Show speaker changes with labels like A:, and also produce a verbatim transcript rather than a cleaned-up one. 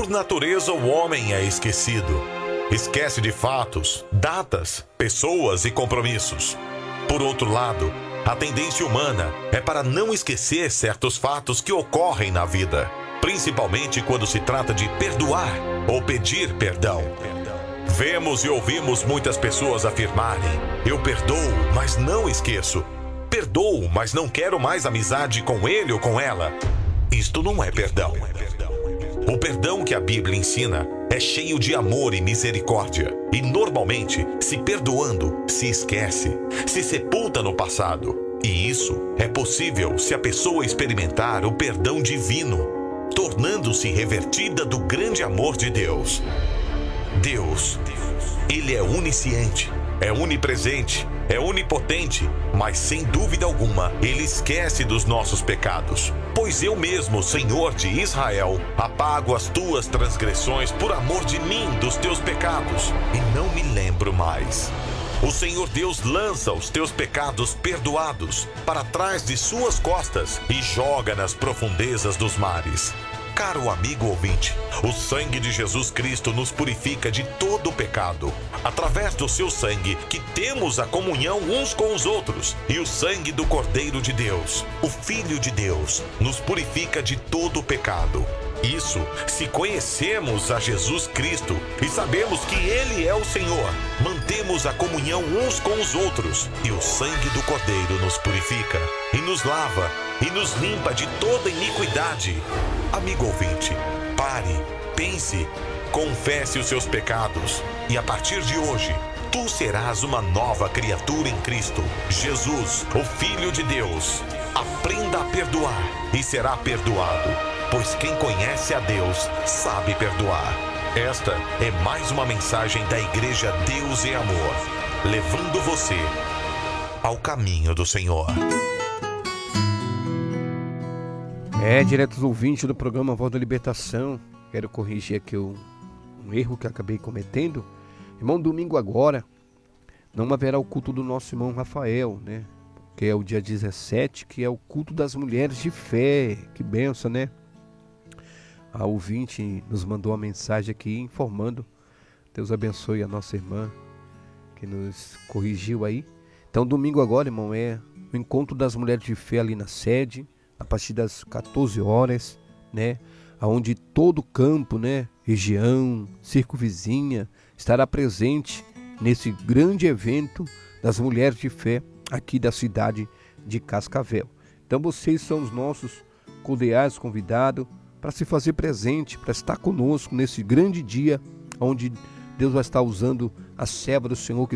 A: Por natureza, o homem é esquecido. Esquece de fatos, datas, pessoas e compromissos. Por outro lado, a tendência humana é para não esquecer certos fatos que ocorrem na vida, principalmente quando se trata de perdoar ou pedir perdão. Vemos e ouvimos muitas pessoas afirmarem: eu perdoo, mas não esqueço. Perdoo, mas não quero mais amizade com ele ou com ela. Isto não é perdão. O perdão que a Bíblia ensina é cheio de amor e misericórdia. E normalmente, se perdoando, se esquece, se sepulta no passado. E isso é possível se a pessoa experimentar o perdão divino, tornando-se revertida do grande amor de Deus. Deus, Ele é onisciente, é onipresente, é onipotente, mas sem dúvida alguma, Ele esquece dos nossos pecados. Pois eu mesmo, Senhor de Israel, apago as tuas transgressões por amor de mim, dos teus pecados, e não me lembro mais. O Senhor Deus lança os teus pecados perdoados para trás de suas costas e joga nas profundezas dos mares. Caro amigo ouvinte, o sangue de Jesus Cristo nos purifica de todo o pecado. Através do seu sangue que temos a comunhão uns com os outros. E o sangue do Cordeiro de Deus, o Filho de Deus, nos purifica de todo o pecado. Isso se conhecemos a Jesus Cristo e sabemos que Ele é o Senhor. Mantemos a comunhão uns com os outros. E o sangue do Cordeiro nos purifica e nos lava e nos limpa de toda iniquidade. Amigo ouvinte, pare, pense, confesse os seus pecados e a partir de hoje, tu serás uma nova criatura em Cristo. Jesus, o Filho de Deus. Aprenda a perdoar e será perdoado, pois quem conhece a Deus sabe perdoar. Esta é mais uma mensagem da Igreja Deus e Amor, levando você ao caminho do Senhor.
B: É, diretos ouvintes do programa Voz da Libertação, quero corrigir aqui um, um erro que acabei cometendo. Irmão, domingo agora não haverá o culto do nosso irmão Rafael, né? Que é o dia dezessete, que é o culto das mulheres de fé. Que benção, né? A ouvinte nos mandou uma mensagem aqui informando. Deus abençoe a nossa irmã que nos corrigiu aí. Então domingo agora, irmão, é o encontro das mulheres de fé ali na sede, a partir das quatorze horas, né? Onde todo o campo, né? Região, circunvizinha, estará presente nesse grande evento das mulheres de fé aqui da cidade de Cascavel. Então vocês são os nossos cordiais convidados para se fazer presente, para estar conosco nesse grande dia onde Deus vai estar usando a serva do Senhor que